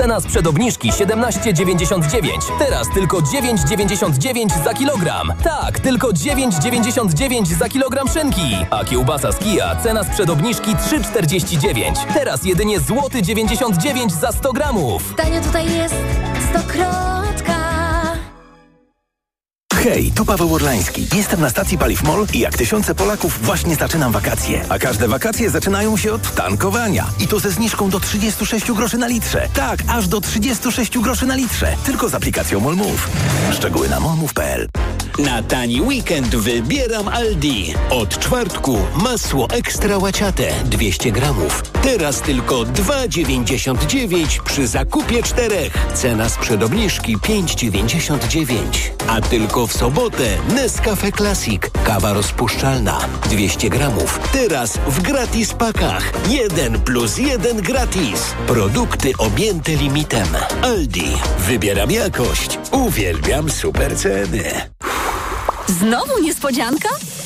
Cena sprzed obniżki 17,99. Teraz tylko 9,99 za kilogram. Tak, tylko 9,99 za kilogram szynki. A kiełbasa z Kia, cena sprzed obniżki 3,49. Teraz jedynie złoty 99 za 100 gramów. Tanio tutaj jest Stokrotka. Hej, tu Paweł Orlański. Jestem na stacji Paliw MOL i jak tysiące Polaków właśnie zaczynam wakacje. A każde wakacje zaczynają się od tankowania. I to ze zniżką do 36 groszy na litrze. Tak, aż do 36 groszy na litrze. Tylko z aplikacją MOL Move. Szczegóły na molmove.pl. Na tani weekend wybieram Aldi. Od czwartku masło ekstra łaciate 200 gramów. Teraz tylko 2,99 przy zakupie 4. Cena sprzed obniżki 5,99. A tylko w sobotę Nescafe Classic. Kawa rozpuszczalna 200 gramów. Teraz w gratis pakach. 1+1 gratis. Produkty objęte limitem. Aldi. Wybieram jakość. Uwielbiam super ceny. Znowu niespodzianka?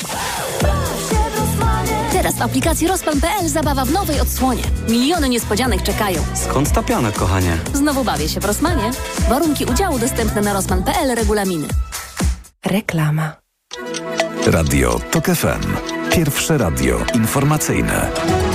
Teraz w aplikacji Rossmann.pl zabawa w nowej odsłonie. Miliony niespodzianek czekają. Skąd ta pianek, kochanie? Znowu bawię się w Rossmanie. Warunki udziału dostępne na Rossmann.pl, regulaminy. Reklama. Radio TOK FM. Pierwsze radio informacyjne.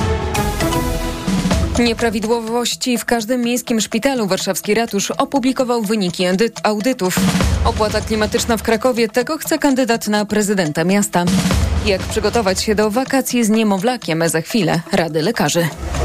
Nieprawidłowości w każdym miejskim szpitalu. Warszawski ratusz opublikował wyniki audytów. Opłata klimatyczna w Krakowie. Tego chce kandydat na prezydenta miasta. Jak przygotować się do wakacji z niemowlakiem? Za chwilę rady lekarzy.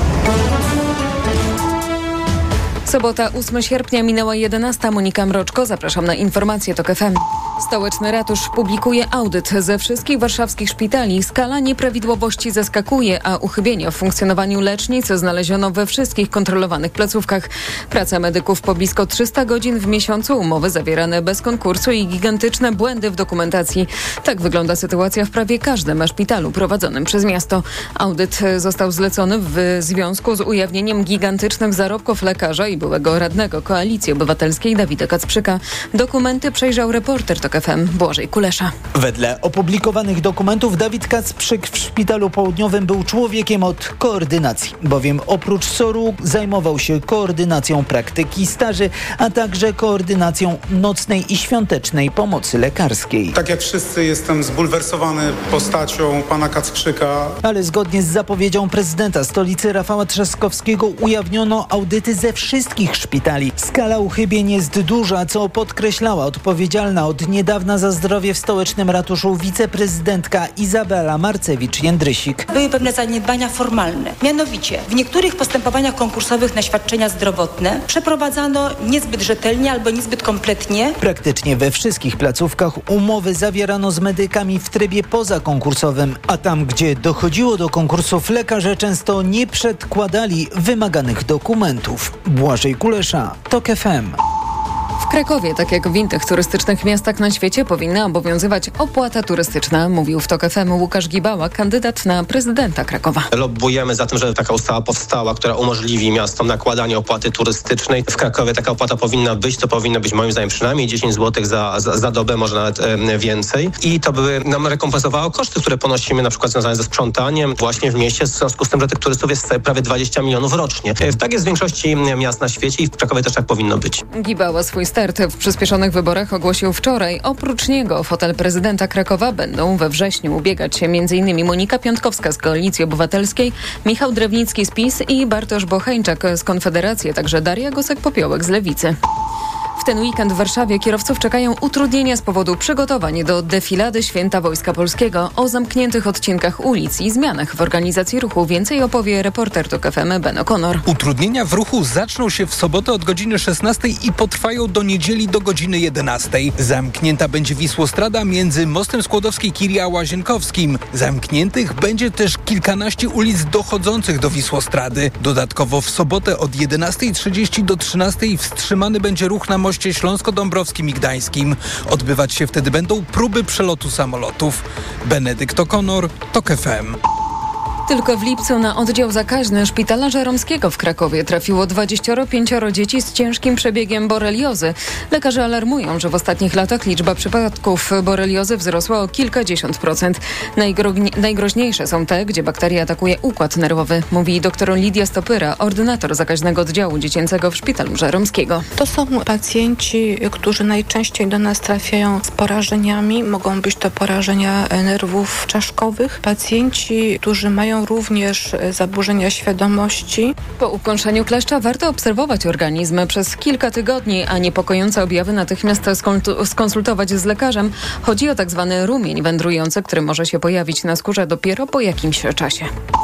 Sobota, 8 sierpnia, minęła 11. Monika Mroczko. Zapraszam na informacje TOK FM. Stołeczny ratusz publikuje audyt ze wszystkich warszawskich szpitali. Skala nieprawidłowości zaskakuje, a uchybienia w funkcjonowaniu lecznic znaleziono we wszystkich kontrolowanych placówkach. Praca medyków po blisko 300 godzin w miesiącu, umowy zawierane bez konkursu i gigantyczne błędy w dokumentacji. Tak wygląda sytuacja w prawie każdym szpitalu prowadzonym przez miasto. Audyt został zlecony w związku z ujawnieniem gigantycznych zarobków lekarza i byłego radnego Koalicji Obywatelskiej Dawida Kacprzyka. Dokumenty przejrzał reporter TOK FM Błażej Kulesza. Wedle opublikowanych dokumentów Dawid Kacprzyk w Szpitalu Południowym był człowiekiem od koordynacji, bowiem oprócz SOR-u zajmował się koordynacją praktyki staży, a także koordynacją nocnej i świątecznej pomocy lekarskiej. Tak jak wszyscy jestem zbulwersowany postacią pana Kacprzyka. Ale zgodnie z zapowiedzią prezydenta stolicy Rafała Trzaskowskiego ujawniono audyty ze wszystkich szpitali. Skala uchybień jest duża, co podkreślała odpowiedzialna od niedawna za zdrowie w stołecznym ratuszu wiceprezydentka Izabela Marcewicz-Jędrysik. Były pewne zaniedbania formalne. Mianowicie w niektórych postępowaniach konkursowych na świadczenia zdrowotne przeprowadzano niezbyt rzetelnie albo niezbyt kompletnie. Praktycznie we wszystkich placówkach umowy zawierano z medykami w trybie pozakonkursowym, a tam, gdzie dochodziło do konkursów, lekarze często nie przedkładali wymaganych dokumentów. Błażej Kulesza, TOK FM. W Krakowie, tak jak w innych turystycznych miastach na świecie, powinna obowiązywać opłata turystyczna, mówił w TOK FM Łukasz Gibała, kandydat na prezydenta Krakowa. Lobbujemy za tym, żeby taka ustawa powstała, która umożliwi miastom nakładanie opłaty turystycznej. W Krakowie taka opłata powinna być, to powinno być moim zdaniem przynajmniej 10 zł za dobę, może nawet więcej. I to by nam rekompensowało koszty, które ponosimy na przykład związane ze sprzątaniem właśnie w mieście, w związku z tym, że tych turystów jest prawie 20 milionów rocznie. Tak jest w większości miast na świecie i w Krakowie też tak powinno być. Gibała swój start w przyspieszonych wyborach ogłosił wczoraj. Oprócz niego o fotel prezydenta Krakowa będą we wrześniu ubiegać się m.in. Monika Piątkowska z Koalicji Obywatelskiej, Michał Drewnicki z PiS i Bartosz Bocheńczak z Konfederacji, a także Daria Gosek-Popiołek z Lewicy. W ten weekend w Warszawie kierowców czekają utrudnienia z powodu przygotowań do defilady Święta Wojska Polskiego. O zamkniętych odcinkach ulic i zmianach w organizacji ruchu więcej opowie reporter TOK FM Ben O'Connor. Utrudnienia w ruchu zaczną się w sobotę od godziny 16 i potrwają do niedzieli do godziny 11. Zamknięta będzie Wisłostrada między Mostem Skłodowskiej-Curie a Łazienkowskim. Zamkniętych będzie też kilkanaście ulic dochodzących do Wisłostrady. Dodatkowo w sobotę od 11:30 do 13:00 wstrzymany będzie ruch na moście Śląsko-Dąbrowskim i Gdańskim. Odbywać się wtedy będą próby przelotu samolotów. Benedykt O'Connor, TOK FM. Tylko w lipcu na oddział zakaźny szpitala Żeromskiego w Krakowie trafiło 25 dzieci z ciężkim przebiegiem boreliozy. Lekarze alarmują, że w ostatnich latach liczba przypadków boreliozy wzrosła o kilkadziesiąt procent. Najgroźniejsze są te, gdzie bakteria atakuje układ nerwowy, mówi dr Lidia Stopyra, ordynator zakaźnego oddziału dziecięcego w szpitalu Żeromskiego. To są pacjenci, którzy najczęściej do nas trafiają z porażeniami. Mogą być to porażenia nerwów czaszkowych. Pacjenci, którzy mają również zaburzenia świadomości. Po ukąszeniu kleszcza warto obserwować organizm przez kilka tygodni, a niepokojące objawy natychmiast skonsultować z lekarzem. Chodzi o tak zwany rumień wędrujący, który może się pojawić na skórze dopiero po jakimś czasie.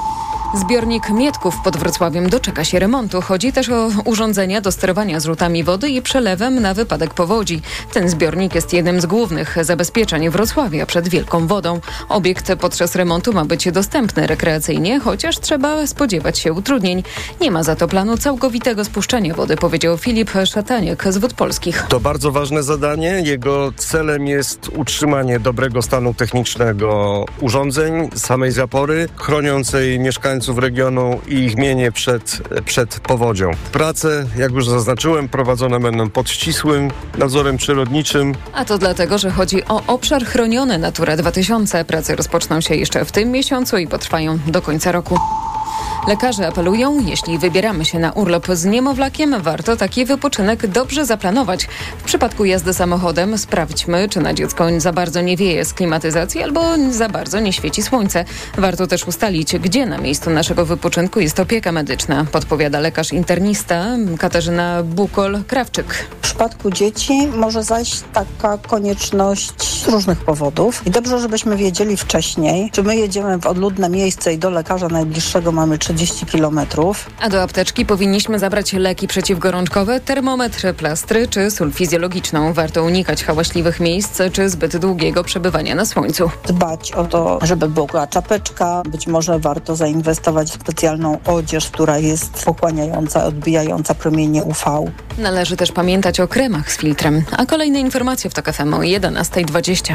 Zbiornik Mietków pod Wrocławiem doczeka się remontu. Chodzi też o urządzenia do sterowania zrzutami wody i przelewem na wypadek powodzi. Ten zbiornik jest jednym z głównych zabezpieczeń Wrocławia przed wielką wodą. Obiekt podczas remontu ma być dostępny rekreacyjnie, chociaż trzeba spodziewać się utrudnień. Nie ma za to planu całkowitego spuszczenia wody, powiedział Filip Szataniak z Wód Polskich. To bardzo ważne zadanie. Jego celem jest utrzymanie dobrego stanu technicznego urządzeń, samej zapory, chroniącej mieszkańców regionu i ich mienie przed powodzią. Prace, jak już zaznaczyłem, prowadzone będą pod ścisłym nadzorem przyrodniczym. A to dlatego, że chodzi o obszar chroniony Natura 2000. Prace rozpoczną się jeszcze w tym miesiącu i potrwają do końca roku. Lekarze apelują, jeśli wybieramy się na urlop z niemowlakiem, warto taki wypoczynek dobrze zaplanować. W przypadku jazdy samochodem sprawdźmy, czy na dziecko za bardzo nie wieje z klimatyzacji albo za bardzo nie świeci słońce. Warto też ustalić, gdzie na miejscu naszego wypoczynku jest opieka medyczna, podpowiada lekarz internista Katarzyna Bukol-Krawczyk. W przypadku dzieci może zajść taka konieczność z różnych powodów i dobrze, żebyśmy wiedzieli wcześniej, czy my jedziemy w odludne miejsce i do lekarza najbliższego mamy 30 kilometrów. A do apteczki powinniśmy zabrać leki przeciwgorączkowe, termometr, plastry czy sól fizjologiczną. Warto unikać hałaśliwych miejsc czy zbyt długiego przebywania na słońcu. Dbać o to, żeby była czapeczka. Być może warto zainwestować w specjalną odzież, która jest pochłaniająca, odbijająca promienie UV. Należy też pamiętać o kremach z filtrem. A kolejne informacje w TOK FM o 11:20.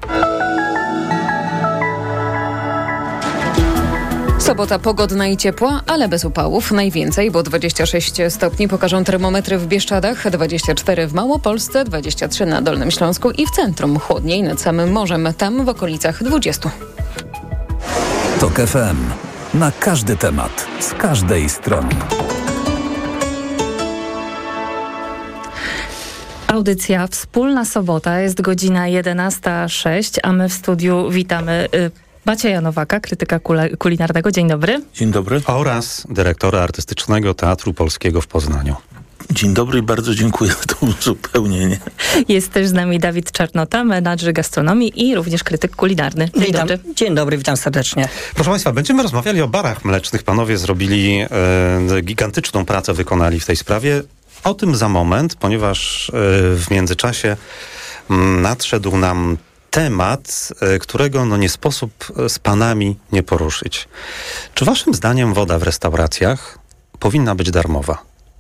Sobota pogodna i ciepła, ale bez upałów. Najwięcej, bo 26 stopni pokażą termometry w Bieszczadach, 24 w Małopolsce, 23 na Dolnym Śląsku i w centrum. Chłodniej nad samym morzem, tam w okolicach 20. TOK FM. Na każdy temat, z każdej strony. Audycja Wspólna Sobota, jest godzina 11:06, a my w studiu witamy Macieja Nowaka, krytyka kulinarnego. Dzień dobry. Dzień dobry. Oraz dyrektora Artystycznego Teatru Polskiego w Poznaniu. Dzień dobry i bardzo dziękuję za to uzupełnienie. Jest też z nami Dawid Czarnota, menadżer gastronomii i również krytyk kulinarny. Dzień dobry. Dzień dobry, witam serdecznie. Proszę Państwa, będziemy rozmawiali o barach mlecznych. Panowie zrobili gigantyczną pracę, wykonali w tej sprawie. O tym za moment, ponieważ w międzyczasie nadszedł nam temat, którego nie sposób z panami nie poruszyć. Czy waszym zdaniem woda w restauracjach powinna być darmowa?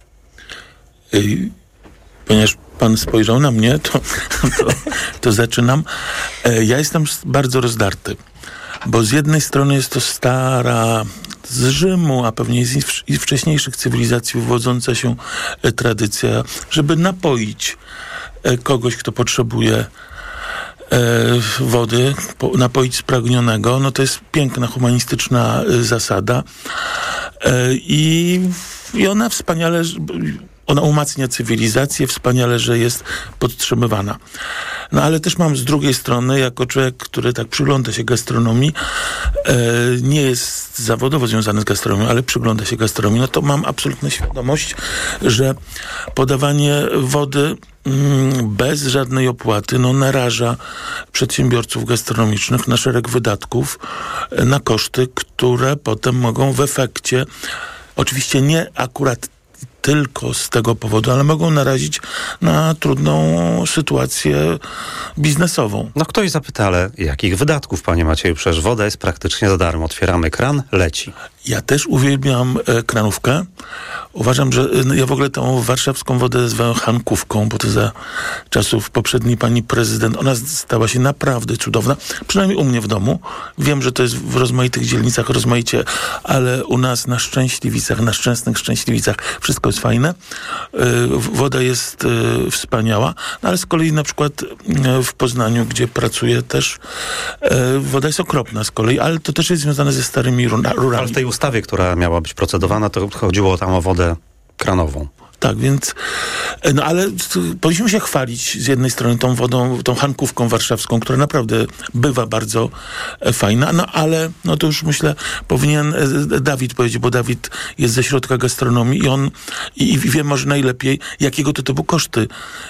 Ponieważ pan spojrzał na mnie, to zaczynam. Ja jestem bardzo rozdarty, bo z jednej strony jest to stara, z Rzymu, a pewnie z wcześniejszych cywilizacji wywodząca się tradycja, żeby napoić kogoś, kto potrzebuje wody, napoić spragnionego. No to jest piękna, humanistyczna zasada i ona wspaniale, ona umacnia cywilizację, wspaniale, że jest podtrzymywana. No ale też mam z drugiej strony, jako człowiek, który tak przygląda się gastronomii, nie jest zawodowo związany z gastronomią, ale przygląda się gastronomii, no to mam absolutną świadomość, że podawanie wody bez żadnej opłaty naraża przedsiębiorców gastronomicznych na szereg wydatków, na koszty, które potem mogą w efekcie, oczywiście nie akurat tylko z tego powodu, ale mogą narazić na trudną sytuację biznesową. No ktoś zapyta, ale jakich wydatków, panie Macieju? Przecież woda jest praktycznie za darmo. Otwieramy kran, leci. Ja też uwielbiam kranówkę. Uważam, że ja w ogóle tą warszawską wodę nazywam hankówką, bo to za czasów poprzedniej pani prezydent, ona stała się naprawdę cudowna. Przynajmniej u mnie w domu. Wiem, że to jest w rozmaitych dzielnicach rozmaicie, ale u nas na Szczęśliwicach, na Szczęsnych Szczęśliwicach wszystko jest fajne. Woda jest wspaniała, no ale z kolei na przykład w Poznaniu, gdzie pracuję też, woda jest okropna z kolei, ale to też jest związane ze starymi rurami. Ale w tej ustawie, która miała być procedowana, to chodziło tam o wodę kranową. Tak, więc, no ale powinniśmy się chwalić z jednej strony tą wodą, tą hankówką warszawską, która naprawdę bywa bardzo fajna, no ale, no to już myślę, powinien Dawid powiedzieć, bo Dawid jest ze środka gastronomii i on i wie może najlepiej, jakiego to typu koszty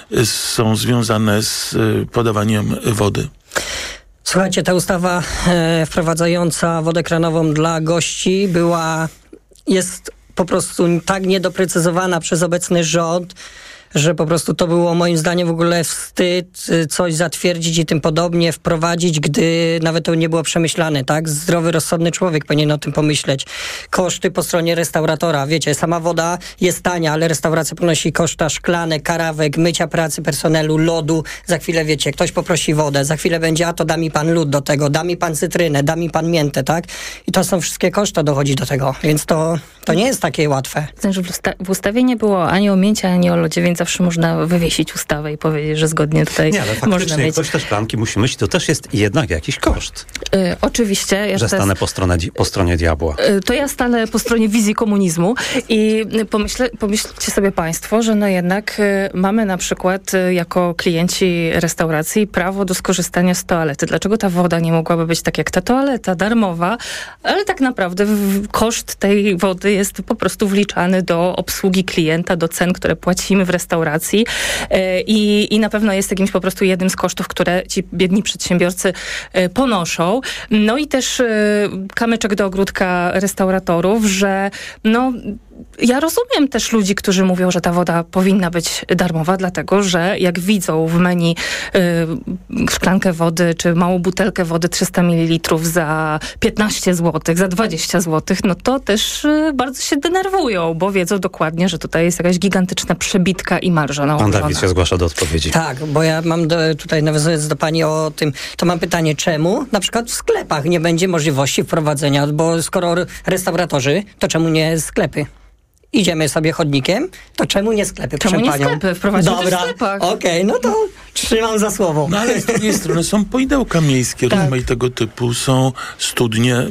są związane z podawaniem wody. Słuchajcie, ta ustawa wprowadzająca wodę kranową dla gości jest po prostu tak niedoprecyzowana przez obecny rząd, że po prostu to było moim zdaniem w ogóle wstyd coś zatwierdzić i tym podobnie wprowadzić, gdy nawet to nie było przemyślane, tak? Zdrowy, rozsądny człowiek powinien o tym pomyśleć. Koszty po stronie restauratora. Wiecie, sama woda jest tania, ale restauracja ponosi koszta szklanek, karawek, mycia pracy personelu, lodu. Za chwilę, wiecie, ktoś poprosi wodę, za chwilę będzie, a to da mi pan lód do tego, da mi pan cytrynę, da mi pan miętę, tak? I to są wszystkie koszta dochodzi do tego, więc to nie jest takie łatwe. Znaczy, w ustawie nie było ani o mięcie, ani o lodzie, więc zawsze można wywiesić ustawę i powiedzieć, że zgodnie tutaj nie, ale faktycznie mieć... ktoś te szklanki musi myć, to też jest jednak jakiś koszt. Oczywiście. Że stanę po stronie diabła. To ja stanę po stronie wizji komunizmu i pomyślcie sobie państwo, że no jednak mamy na przykład jako klienci restauracji prawo do skorzystania z toalety. Dlaczego ta woda nie mogłaby być tak jak ta toaleta, darmowa, ale tak naprawdę koszt tej wody jest po prostu wliczany do obsługi klienta, do cen, które płacimy w restauracji i na pewno jest jakimś po prostu jednym z kosztów, które ci biedni przedsiębiorcy ponoszą. No i też kamyczek do ogródka restauratorów, że no ja rozumiem też ludzi, którzy mówią, że ta woda powinna być darmowa, dlatego że jak widzą w menu szklankę wody, czy małą butelkę wody 300 ml za 15 zł, za 20 zł, no to też bardzo się denerwują, bo wiedzą dokładnie, że tutaj jest jakaś gigantyczna przebitka i marża nałożona. Pan Dawid się zgłasza do odpowiedzi. Tak, bo ja mam tutaj, nawiązując do pani o tym, to mam pytanie, czemu na przykład w sklepach nie będzie możliwości wprowadzenia, bo skoro restauratorzy, to czemu nie sklepy? Idziemy sobie chodnikiem, to czemu nie sklepy? Czemu nie sklepy? Wprowadzimy w sklepach. Okej, no to trzymam za słowo. No ale z drugiej strony są poidełka miejskie, tak. Tego typu, są studnie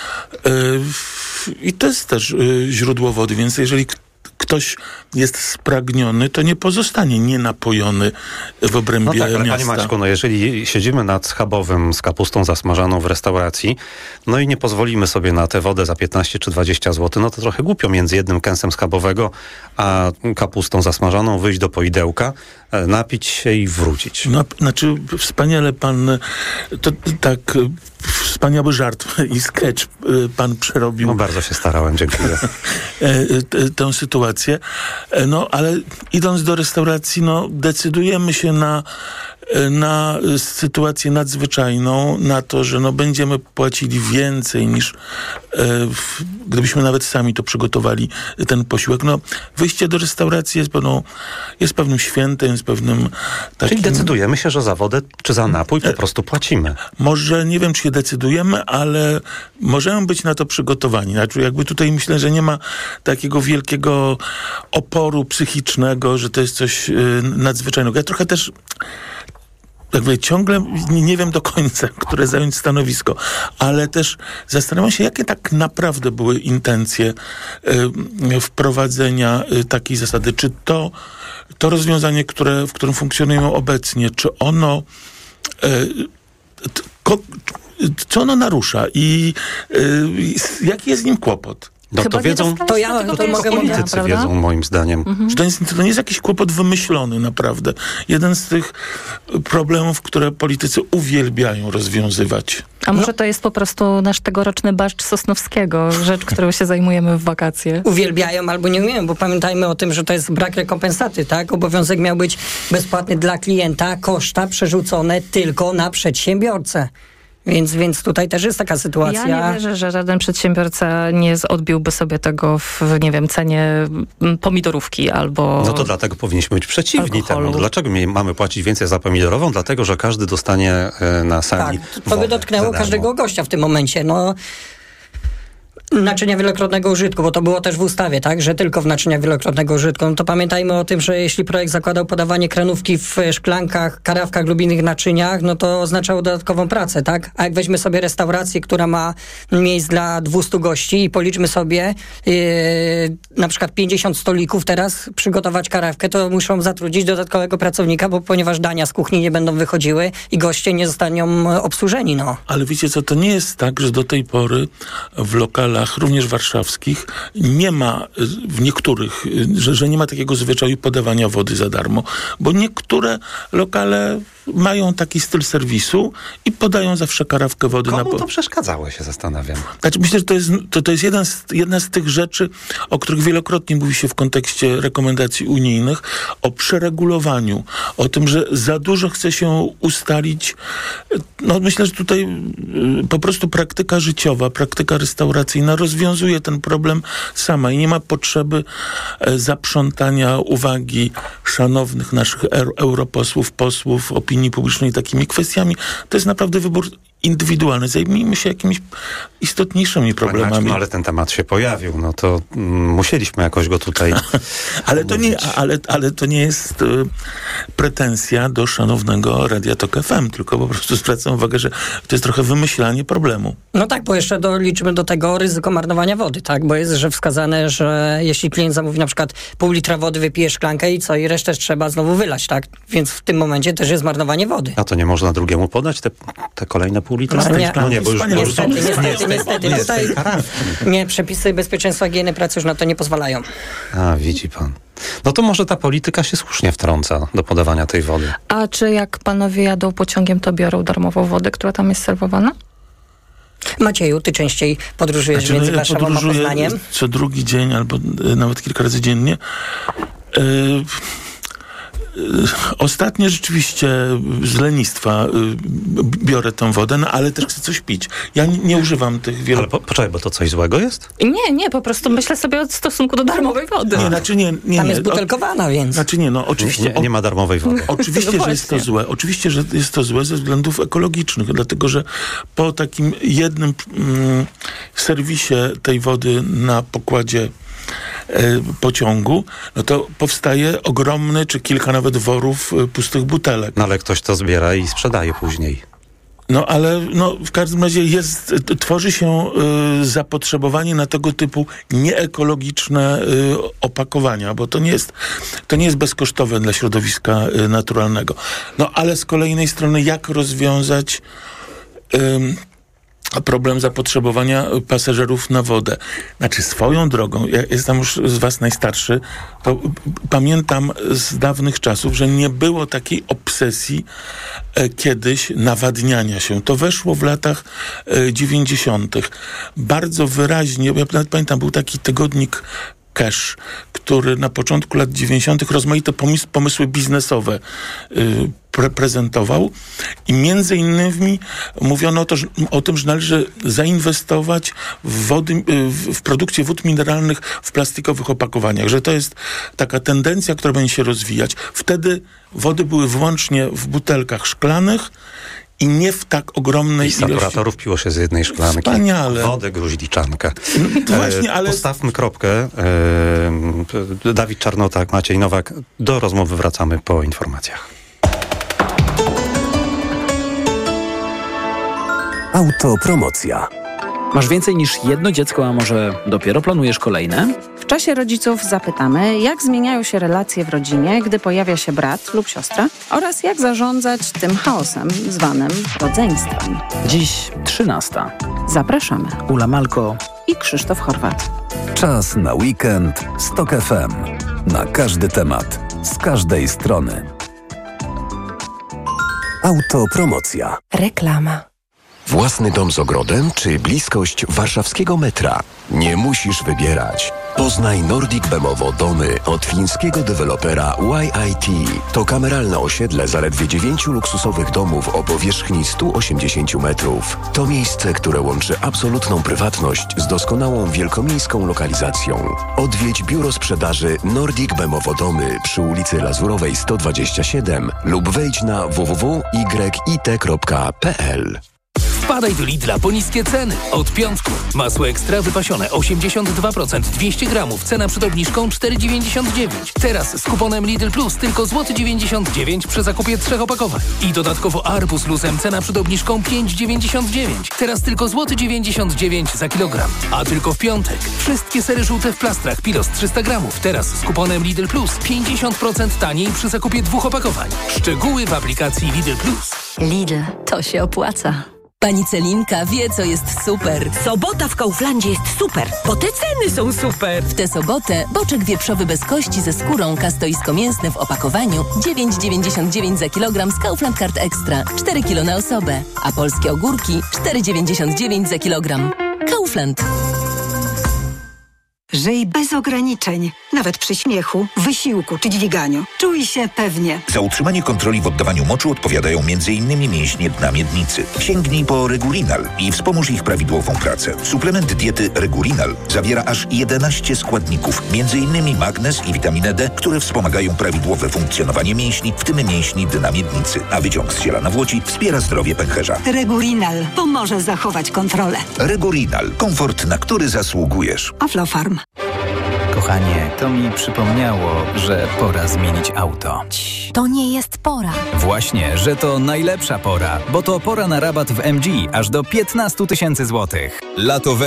i to jest też źródło wody, więc jeżeli ktoś jest spragniony, to nie pozostanie nienapojony w obrębie ale miasta. Panie Maćku, jeżeli siedzimy nad schabowym z kapustą zasmażaną w restauracji, no i nie pozwolimy sobie na tę wodę za 15 czy 20 zł, no to trochę głupio między jednym kęsem schabowego a kapustą zasmażaną wyjść do poidełka, napić się i wrócić. No, znaczy wspaniale pan, to tak wspaniały żart i sketch pan przerobił. No bardzo się starałem, dziękuję. Tę sytuację. No, ale idąc do restauracji, no, decydujemy się na sytuację nadzwyczajną, na to, że no, będziemy płacili więcej niż gdybyśmy nawet sami to przygotowali, ten posiłek. No, wyjście do restauracji jest pewnym świętem, jest pewnym takim... Czyli decydujemy się, że za wodę czy za napój po prostu płacimy. Może, nie wiem, czy się decydujemy, ale możemy być na to przygotowani. Znaczy, jakby tutaj myślę, że nie ma takiego wielkiego oporu psychicznego, że to jest coś nadzwyczajnego. Ja trochę też jakby ciągle nie wiem do końca, które zająć stanowisko, ale też zastanawiam się, jakie tak naprawdę były intencje wprowadzenia takiej zasady. Czy to rozwiązanie, w którym funkcjonujemy obecnie, czy ono co ono narusza i jaki jest z nim kłopot? No to wiedzą, politycy wiedzą, moim zdaniem. Że to nie jest jakiś kłopot wymyślony naprawdę. Jeden z tych problemów, które politycy uwielbiają rozwiązywać. A może to jest po prostu nasz tegoroczny barszcz Sosnowskiego, rzecz, którą się zajmujemy w wakacje? Uwielbiają albo nie umieją, bo pamiętajmy o tym, że to jest brak rekompensaty, tak? Obowiązek miał być bezpłatny dla klienta, koszta przerzucone tylko na przedsiębiorcę. Więc tutaj też jest taka sytuacja. Ja nie wierzę, że żaden przedsiębiorca nie odbiłby sobie tego w, nie wiem, cenie pomidorówki albo No to dlatego powinniśmy być przeciwni temu. Dlaczego mamy płacić więcej za pomidorową? Dlatego, że każdy dostanie na sali to by dotknęło każdego gościa w tym momencie. No, naczynia wielokrotnego użytku, bo to było też w ustawie, tak, że tylko w naczyniach wielokrotnego użytku. No to pamiętajmy o tym, że jeśli projekt zakładał podawanie kranówki w szklankach, karawkach lub innych naczyniach, no to oznaczało dodatkową pracę, tak? A jak weźmy sobie restaurację, która ma miejsc dla 200 gości i policzmy sobie na przykład 50 stolików teraz, przygotować karawkę, to muszą zatrudnić dodatkowego pracownika, bo ponieważ dania z kuchni nie będą wychodziły i goście nie zostaną obsłużeni, no. Ale wiecie co, to nie jest tak, że do tej pory w lokalach, również warszawskich, nie ma w niektórych, że nie ma takiego zwyczaju podawania wody za darmo, bo niektóre lokale mają taki styl serwisu i podają zawsze karawkę wody. Komu to przeszkadzało, się zastanawiam. Znaczy, myślę, że to jest jedna z tych rzeczy, o których wielokrotnie mówi się w kontekście rekomendacji unijnych, o przeregulowaniu, o tym, że za dużo chce się ustalić. No, myślę, że tutaj po prostu praktyka życiowa, praktyka restauracyjna rozwiązuje ten problem sama i nie ma potrzeby zaprzątania uwagi szanownych naszych europosłów, posłów, opinii publicznej takimi kwestiami. To jest naprawdę wybór indywidualny. Zajmijmy się jakimiś istotniejszymi problemami. No, ale ten temat się pojawił, no to musieliśmy jakoś go tutaj ale to nie jest pretensja do szanownego Radia Tok FM, tylko po prostu zwracam uwagę, że to jest trochę wymyślanie problemu. No tak, bo jeszcze doliczymy do tego ryzyko marnowania wody, tak? Bo jest, że wskazane, że jeśli klient zamówi na przykład pół litra wody, wypije szklankę i resztę trzeba znowu wylać, tak? Więc w tym momencie też jest marnowanie wody. A to nie można drugiemu podać te kolejne pół litra? No nie, bo już niestety. Tutaj nie, przepisy bezpieczeństwa higieny pracy już na to nie pozwalają. A, widzi pan. No to może ta polityka się słusznie wtrąca do podawania tej wody. A czy jak panowie jadą pociągiem, to biorą darmową wodę, która tam jest serwowana? Macieju, ty częściej podróżujesz między Warszawą a Poznaniem? Co drugi dzień albo nawet kilka razy dziennie. Ostatnio rzeczywiście z lenistwa biorę tą wodę, no ale też chcę coś pić. Ja nie używam tych wielu... Ale poczekaj, bo to coś złego jest? Nie, po prostu myślę sobie o stosunku do darmowej wody. Nie. Tam jest butelkowana, więc... Znaczy nie, no oczywiście... Nie ma darmowej wody. Oczywiście, że jest to złe. Oczywiście, że jest to złe ze względów ekologicznych, dlatego, że po takim jednym serwisie tej wody na pokładzie pociągu, no to powstaje ogromny, czy kilka nawet worów pustych butelek. No ale ktoś to zbiera i sprzedaje później. No ale w każdym razie tworzy się zapotrzebowanie na tego typu nieekologiczne opakowania, bo to nie jest bezkosztowe dla środowiska naturalnego. No ale z kolejnej strony, jak rozwiązać problem zapotrzebowania pasażerów na wodę. Znaczy swoją drogą, ja jestem już z was najstarszy, to pamiętam z dawnych czasów, że nie było takiej obsesji kiedyś nawadniania się. To weszło w latach 90. Bardzo wyraźnie, ja nawet pamiętam, był taki tygodnik Cash, który na początku lat 90. rozmaite pomysły biznesowe prezentował i między innymi mówiono o tym, że należy zainwestować w produkcję wód mineralnych w plastikowych opakowaniach, że to jest taka tendencja, która będzie się rozwijać. Wtedy wody były wyłącznie w butelkach szklanych i nie w tak ogromnej ilości. Saturatorów piło się z jednej szklanki. Wspaniale. Wodę gruźliczankę. Właśnie, ale... Postawmy kropkę. Dawid Czarnotak, Maciej Nowak. Do rozmowy wracamy po informacjach. Autopromocja. Masz więcej niż jedno dziecko, a może dopiero planujesz kolejne? W czasie rodziców zapytamy, jak zmieniają się relacje w rodzinie, gdy pojawia się brat lub siostra oraz jak zarządzać tym chaosem zwanym rodzeństwem. Dziś 13. Zapraszamy. Ula Malko i Krzysztof Horwat. Czas na weekend z Tok FM. Na każdy temat, z każdej strony. Autopromocja. Reklama. Własny dom z ogrodem czy bliskość warszawskiego metra? Nie musisz wybierać. Poznaj Nordic Bemowo domy od fińskiego dewelopera YIT. To kameralne osiedle zaledwie 9 luksusowych domów o powierzchni 180 metrów. To miejsce, które łączy absolutną prywatność z doskonałą wielkomiejską lokalizacją. Odwiedź biuro sprzedaży Nordic Bemowo domy przy ulicy Lazurowej 127 lub wejdź na www.yit.pl. Wpadaj do Lidla po niskie ceny. Od piątku. Masło ekstra wypasione 82%, 200 gramów. Cena przed obniżką 4,99. Teraz z kuponem Lidl Plus tylko złoty 99 przy zakupie 3 opakowań. I dodatkowo arbuz luzem cena przed obniżką 5,99. Teraz tylko złoty 99 za kilogram. A tylko w piątek. Wszystkie sery żółte w plastrach Pilos 300 gramów. Teraz z kuponem Lidl Plus 50% taniej przy zakupie 2 opakowań. Szczegóły w aplikacji Lidl Plus. Lidl, to się opłaca. Pani Celinka wie, co jest super. Sobota w Kauflandzie jest super, bo te ceny są super. W tę sobotę boczek wieprzowy bez kości ze skórą kastoisko-mięsny w opakowaniu 9,99 za kilogram z Kaufland Card Extra. 4 kg na osobę. A polskie ogórki 4,99 za kilogram. Kaufland. Żyj bez ograniczeń, nawet przy śmiechu, wysiłku czy dźwiganiu. Czuj się pewnie. Za utrzymanie kontroli w oddawaniu moczu odpowiadają m.in. mięśnie dna miednicy. Sięgnij po Regurinal i wspomóż ich prawidłową pracę. Suplement diety Regurinal zawiera aż 11 składników, m.in. magnez i witaminę D, które wspomagają prawidłowe funkcjonowanie mięśni, w tym mięśni dna miednicy. A wyciąg z ziela nawłoci wspiera zdrowie pęcherza. Regurinal pomoże zachować kontrolę. Regurinal. Komfort, na który zasługujesz. Aflofarm. Kochanie, to mi przypomniało, że pora zmienić auto. To nie jest pora. Właśnie, że to najlepsza pora, bo to pora na rabat w MG aż do 15 000 złotych. Lato w